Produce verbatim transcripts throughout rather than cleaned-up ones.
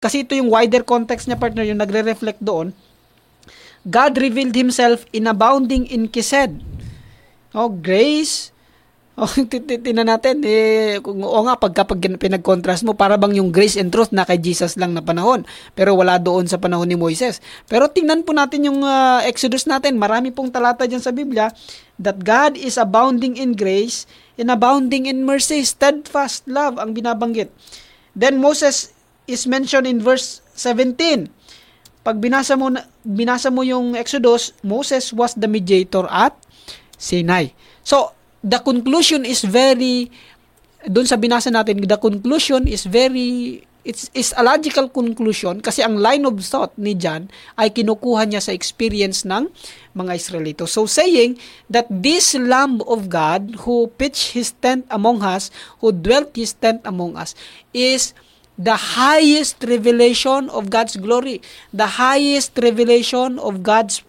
kasi ito yung wider context niya, partner, yung nagre-reflect doon. God revealed Himself in abounding in Kised. Oh, grace. Oh, tinan natin, eh, kung o nga, pagka pag pinag-contrast mo, para bang yung grace and truth na kay Jesus lang na panahon, pero wala doon sa panahon ni Moises. Pero tingnan po natin yung uh, Exodus natin, marami pong talata dyan sa Biblia, that God is abounding in grace and abounding in mercy, steadfast love ang binabanggit. Then Moses is mentioned in verse seventeen. Pag binasa mo, binasa mo yung Exodus, Moses was the mediator at Sinai. So, the conclusion is very, doon sa binasa natin, the conclusion is very, it's is a logical conclusion kasi ang line of thought ni John ay kinukuha niya sa experience ng mga Israelito. So saying that this Lamb of God who pitched His tent among us, who dwelt His tent among us, is the highest revelation of God's glory, the highest revelation of God's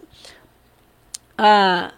uh,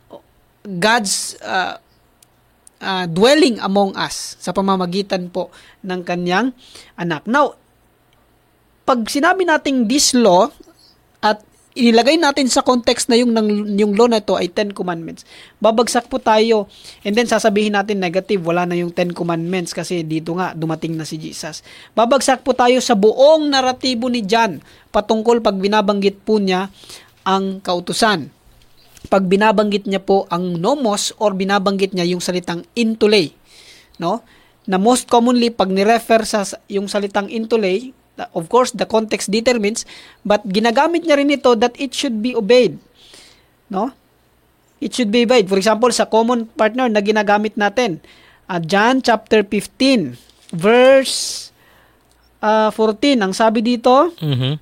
God's uh, uh, dwelling among us sa pamamagitan po ng kanyang anak. Now, pag sinabi nating this law at inilagay natin sa context na yung, yung law na ito ay Ten Commandments, babagsak po tayo and then sasabihin natin negative, wala na yung Ten Commandments kasi dito nga dumating na si Jesus. Babagsak po tayo sa buong naratibo ni John patungkol pag binabanggit po niya ang kautusan. Pag binabanggit niya po ang nomos or binabanggit niya yung salitang intulay, no? Na most commonly pag ni-refer sa yung salitang intulay, of course the context determines, but ginagamit niya rin ito that it should be obeyed, no? It should be obeyed. For example, sa common partner na ginagamit natin, uh, John chapter fifteen verse uh, fourteen, ang sabi dito, mhm,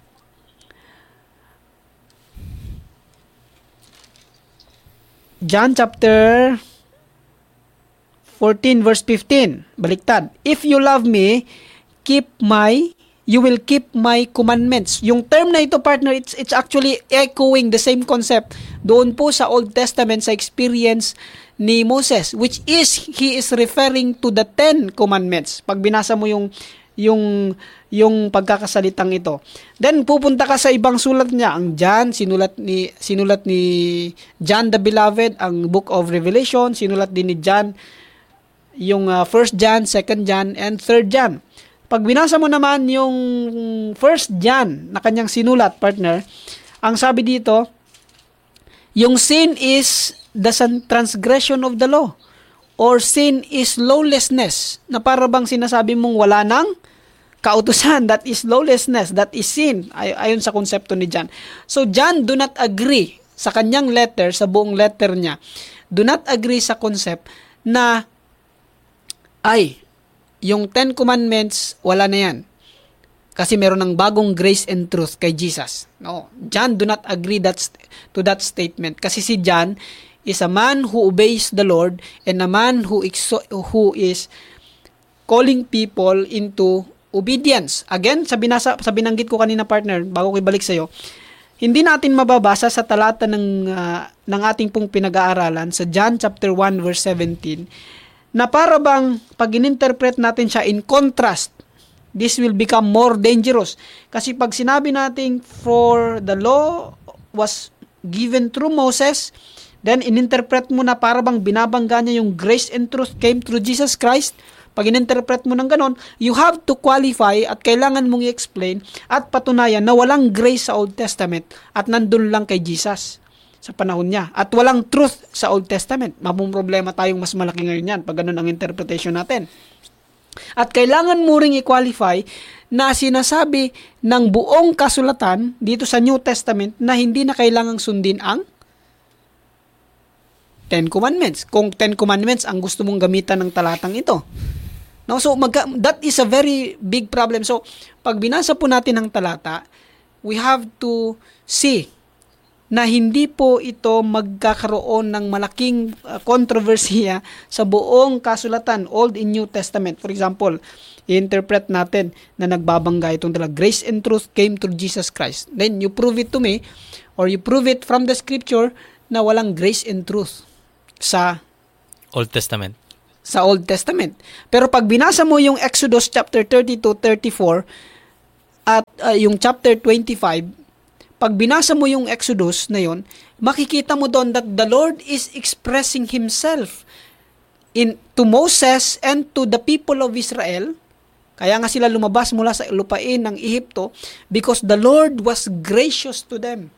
John chapter fourteen verse fifteen. Baliktad. If you love me, keep my you will keep my commandments. Yung term na ito, partner, it's it's actually echoing the same concept doon po sa Old Testament sa experience ni Moses, which is he is referring to the Ten Commandments. Pag binasa mo yung yung yung pagkakasalitang ito. Then pupunta ka sa ibang sulat niya, ang John, sinulat ni sinulat ni John the Beloved, ang Book of Revelation, sinulat din ni John yung uh, First John, Second John, and Third John. Pag binasa mo naman yung First John na kanyang sinulat, partner, ang sabi dito, yung sin is the transgression of the law, or sin is lawlessness, na para bang sinasabi mong wala nang kautusan, that is lawlessness, that is sin, ay ayon sa konsepto ni John. So John do not agree sa kanyang letter, sa buong letter niya, do not agree sa concept na ay, yung Ten Commandments, wala na yan. Kasi meron ng bagong grace and truth kay Jesus. No, John do not agree that, to that statement. Kasi si John is a man who obeys the Lord and a man who, exo- who is calling people into obedience. Again, sa, binasa, sa binanggit ko kanina, partner, bago ko ibalik sa'yo, hindi natin mababasa sa talata ng, uh, ng ating pong pinag-aaralan sa John chapter one verse seventeen na para bang pag ininterpret natin siya in contrast, this will become more dangerous. Kasi pag sinabi natin for the law was given through Moses, then ininterpret mo na para bang binabangga niya yung grace and truth came through Jesus Christ. Pag ininterpret mo ng ganon, you have to qualify at kailangan mong i-explain at patunayan na walang grace sa Old Testament at nandun lang kay Jesus sa panahon niya. At walang truth sa Old Testament. Mamumroblema tayong mas malaki ngayon yan pag ganon ang interpretation natin. At kailangan mo ring i-qualify na sinasabi ng buong kasulatan dito sa New Testament na hindi na kailangang sundin ang Ten Commandments. Kung Ten Commandments ang gusto mong gamitan ng talatang ito. No, so magka, that is a very big problem. So pag binasa po natin ang talata, we have to see na hindi po ito magkakaroon ng malaking uh, kontrobersiya sa buong kasulatan, Old and New Testament. For example, i-interpret natin na nagbabangga itong talaga, grace and truth came through Jesus Christ. Then you prove it to me, or you prove it from the scripture na walang grace and truth sa Old Testament. Sa Old Testament. Pero pag binasa mo yung Exodus chapter thirty to thirty-four, at uh, yung chapter twenty-five, pag binasa mo yung Exodus na yon, makikita mo doon that the Lord is expressing Himself in to Moses and to the people of Israel. Kaya nga sila lumabas mula sa lupain ng Ehipto because the Lord was gracious to them.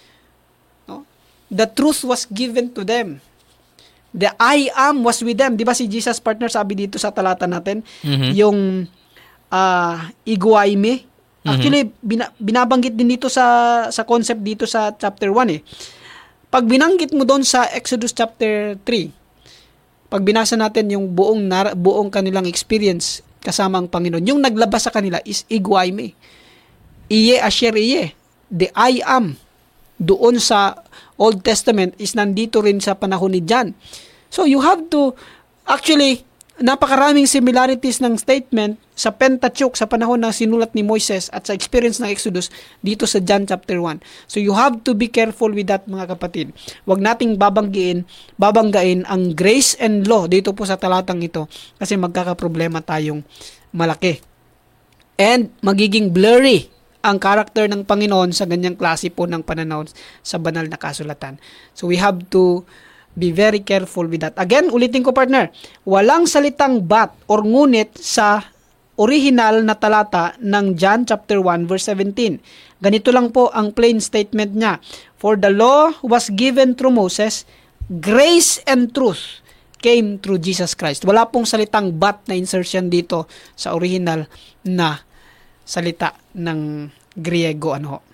No? The truth was given to them. The I am was with them. Di ba si Jesus, partner, sabi dito sa talata natin, mm-hmm. yung uh, iguayme. Actually, mm-hmm. bina, binabanggit din dito sa sa concept dito sa chapter one eh. Pag binanggit mo doon sa Exodus chapter three, pag binasa natin yung buong, nar- buong kanilang experience kasama ang Panginoon, yung naglabas sa kanila is iguayme. Iye asher iye. The I am doon sa Old Testament is nandito rin sa panahon ni John. So you have to, actually, napakaraming similarities ng statement sa Pentateuch sa panahon ng sinulat ni Moises at sa experience ng Exodus dito sa John chapter one. So you have to be careful with that, mga kapatid. Huwag nating babanggiin, babanggain ang grace and law dito po sa talatang ito kasi magkakaproblema tayong malaki. And magiging blurry ang karakter ng Panginoon sa ganyang klase po ng pananaw sa banal na kasulatan. So we have to be very careful with that. Again, ulitin ko, partner, walang salitang but or ngunit sa original na talata ng John chapter one verse seventeen. Ganito lang po ang plain statement niya. For the law was given through Moses, grace and truth came through Jesus Christ. Wala pong salitang but na insertion dito sa original na salita ng Griego, ano.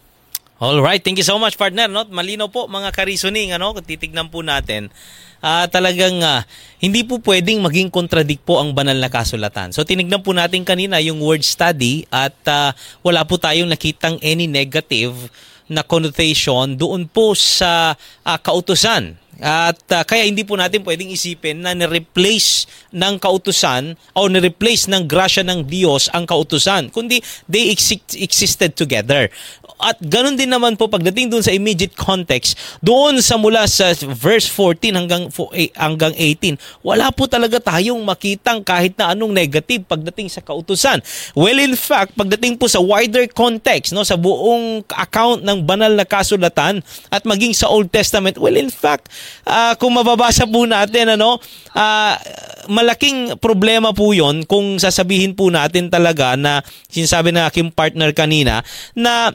All right, thank you so much, partner. No, malinaw po mga ka-reasoning, ano, kung titignan po natin. Uh, talagang uh, hindi po pwedeng maging contradict po ang banal na kasulatan. So tinignan po natin kanina yung word study at uh, wala po tayong nakitang any negative na connotation doon po sa uh, kautusan. At uh, kaya hindi po natin pwedeng isipin na ni-replace ng kautusan o ni-replace ng grasya ng Diyos ang kautusan, kundi they exi- existed together. At ganun din naman po pagdating doon sa immediate context, doon sa mula sa verse fourteen hanggang hanggang eighteen, wala po talaga tayong makitang kahit na anong negative pagdating sa kautusan. Well, in fact, pagdating po sa wider context, no, sa buong account ng banal na kasulatan at maging sa Old Testament, well, in fact, uh, kung mababasa po natin, ano, uh, malaking problema po 'yon kung sasabihin po natin talaga na sinasabi ng aking partner kanina na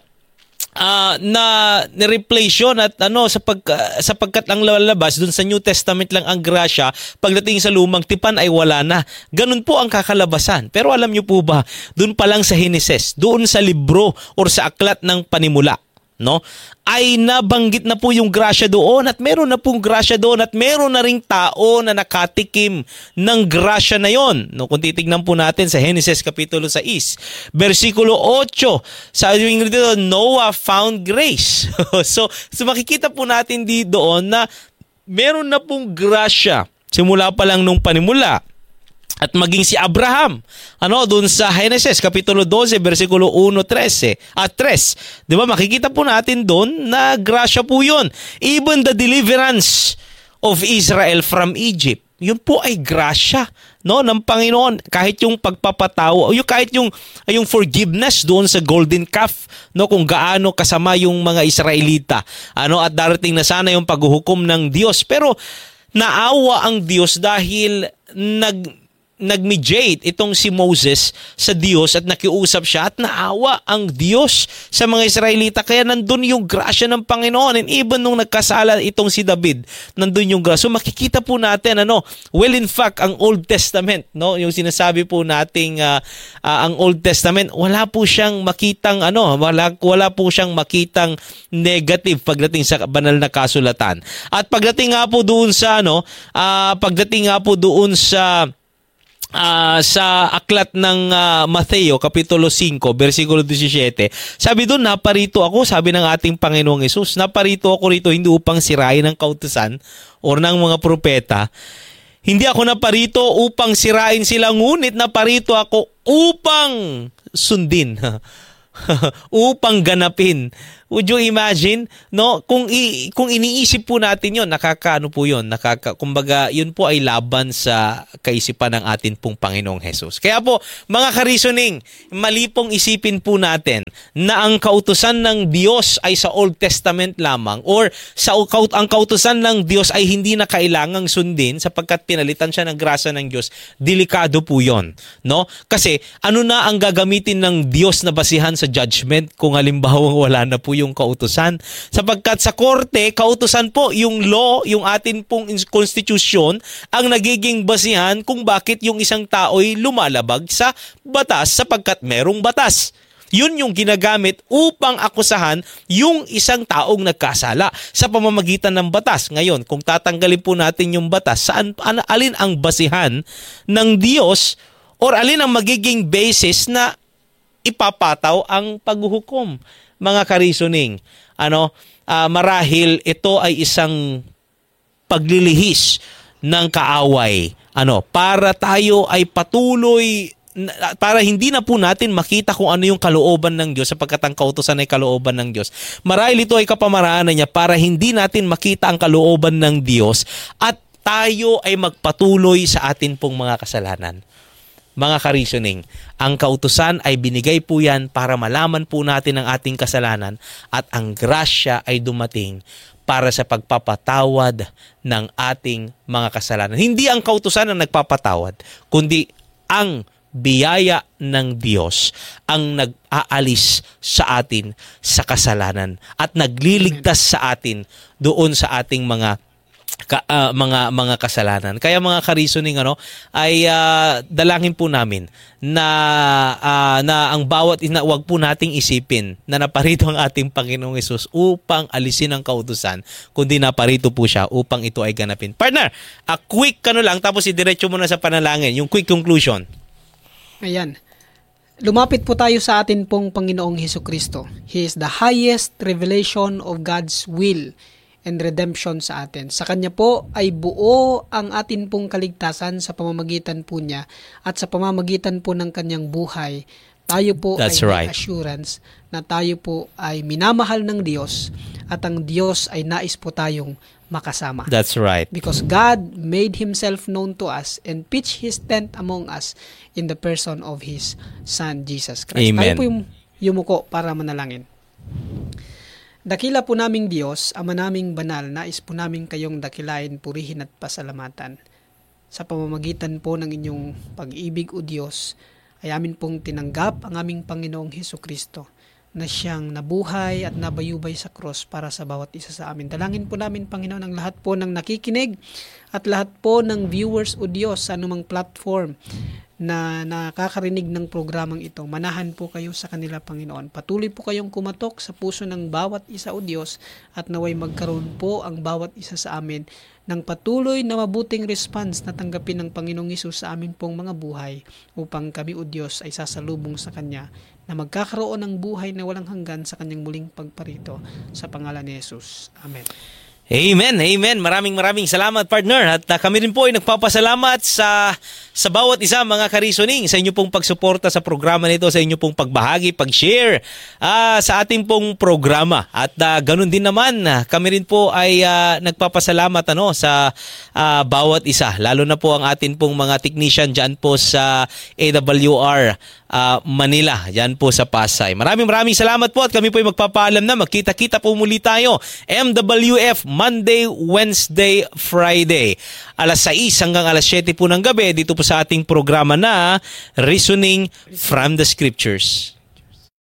Uh, na ni-replace yun at ano sapag, uh, sapagkat ang lalabas dun sa New Testament lang ang grasya, pagdating sa lumang tipan ay wala na. Ganun po ang kakalabasan. Pero alam nyo po ba, dun pa lang sa Genesis, doon sa libro or sa aklat ng panimula, no, ay nabanggit na po yung grasya doon at meron na pong grasya doon at meron na ring tao na nakatikim ng grasya na yon. No, kung titignan po natin sa Genesis Kapitulo six, versikulo eight, sabi dito, Noah found grace. so, so makikita po natin di doon na meron na pong grasya simula pa lang nung panimula. At maging si Abraham, ano, doon sa Genesis Kapitulo twelve, versikulo one, thirteen, at three. Di ba, makikita po natin doon na grasya po yun. Even the deliverance of Israel from Egypt, yun po ay grasya, no, ng Panginoon. Kahit yung pagpapatawa, o yung, kahit yung, yung forgiveness doon sa golden calf, no, kung gaano kasama yung mga Israelita. Ano, at darating na sana yung paghuhukom ng Diyos. Pero naawa ang Diyos dahil nag nag-mediate itong si Moses sa Diyos at nakiusap siya at naawa ang Diyos sa mga Israelita. Kaya nandun yung grasya ng Panginoon. And even nung nagkasala itong si David, nandun yung grasya. So makikita po natin, ano, well, in fact, ang Old Testament, no, yung sinasabi po nating uh, uh, ang Old Testament, wala po siyang makitang, ano, wala, wala po siyang makitang negative pagdating sa banal na kasulatan. At pagdating nga po doon sa, ano, uh, pagdating nga po doon sa Uh, sa aklat ng uh, Mateo, Kapitulo five, versikulo seventeen, sabi doon, naparito ako, sabi ng ating Panginoong Hesus, naparito ako rito hindi upang sirain ng kautusan o ng mga propeta. Hindi ako naparito upang sirain sila, ngunit naparito ako upang sundin, upang ganapin, Would you imagine, no? Kung i, kung iniisip po natin 'yon, nakakaano po 'yon, nakaka kumbaga 'yun po ay laban sa kaisipan ng atin pong Panginoong Hesus. Kaya po, mga ka-reasoning, mali pong isipin po natin na ang kautusan ng Diyos ay sa Old Testament lamang, or sa ang kautusan ng Diyos ay hindi na kailangang sundin sapagkat pinalitan siya ng grasya ng Diyos. Delikado po 'yon, no? Kasi ano na ang gagamitin ng Diyos na basihan sa judgment kung halimbawa wala na po yung kautusan? Sapagkat sa korte, kautusan po yung law, yung atin pong constitution ang nagiging basihan kung bakit yung isang tao'y lumalabag sa batas sapagkat merong batas. Yun yung ginagamit upang akusahan yung isang taong nagkasala sa pamamagitan ng batas. Ngayon, kung tatanggalin po natin yung batas, saan, alin ang basihan ng Diyos or alin ang magiging basis na ipapataw ang paghuhukom? Mga ka-reasoning, ano, uh, marahil ito ay isang paglilihis ng kaaway, ano, para tayo ay patuloy, para hindi na po natin makita kung ano yung kalooban ng Diyos sapagkat ang kautusan ay kalooban ng Diyos. Marahil ito ay kapamaraanan niya para hindi natin makita ang kalooban ng Diyos at tayo ay magpatuloy sa atin pong mga kasalanan. Mga ka-reasoning, ang kautusan ay binigay po yan para malaman po natin ang ating kasalanan at ang grasya ay dumating para sa pagpapatawad ng ating mga kasalanan. Hindi ang kautusan ang nagpapatawad, kundi ang biyaya ng Diyos ang nag-aalis sa atin sa kasalanan at nagliligtas sa atin doon sa ating mga ka, uh, mga mga kasalanan. Kaya mga ka-reasoning, ano, ay uh, dalangin po namin na uh, na ang bawat ina, wag po nating isipin na naparito ang ating Panginoong Hesus upang alisin ang kautusan, kundi naparito po siya upang ito ay ganapin. Partner, a quick kano lang tapos idiretso mo na sa panalangin, yung quick conclusion. Ayan. Lumapit po tayo sa atin pong Panginoong Hesukristo. He is the highest revelation of God's will and redemption sa atin. Sa Kanya po ay buo ang atin pong kaligtasan sa pamamagitan po niya at sa pamamagitan po ng Kanyang buhay. Tayo po That's ay may right. assurance na tayo po ay minamahal ng Diyos at ang Diyos ay nais po tayong makasama. That's right. Because God made Himself known to us and pitched His tent among us in the person of His Son, Jesus Christ. Amen. Tayo po yung yumuko para manalangin. Dakila po naming Diyos, Ama naming banal, nais po namin kayong dakilain, purihin at pasalamatan. Sa pamamagitan po ng inyong pag-ibig o Diyos, ay amin pong tinanggap ang aming Panginoong Hesukristo na siyang nabuhay at nabayubay sa cross para sa bawat isa sa amin. Dalangin po namin, Panginoon, ang lahat po ng nakikinig at lahat po ng viewers o Diyos sa anumang platform na nakakarinig ng programang ito. Manahan po kayo sa kanila, Panginoon. Patuloy po kayong kumatok sa puso ng bawat isa o Diyos at naway magkaroon po ang bawat isa sa amin ng patuloy na mabuting response na tanggapin ng Panginoong Hesus sa amin pong mga buhay upang kami o Diyos ay sasalubong sa Kanya na magkakaroon ng buhay na walang hanggan sa Kanyang muling pagparito sa pangalan ni Hesus. Amen. Amen, amen. Maraming maraming salamat, partner. At uh, kami rin po ay nagpapasalamat sa sa bawat isa, mga ka-reasoning, sa inyo pong pagsuporta sa programa nito, sa inyo pong pagbahagi, pag-share uh, sa ating pong programa. At uh, ganun din naman, uh, kami rin po ay uh, nagpapasalamat ano, sa uh, bawat isa. Lalo na po ang atin pong mga technician dyan po sa A W R uh, Manila, dyan po sa Pasay. Maraming maraming salamat po at kami po ay magpapaalam na. Magkita-kita po muli tayo. M W F Monday, Wednesday, Friday. alas sais hanggang alas siyete po ng gabi dito po sa ating programa na Reasoning from the Scriptures.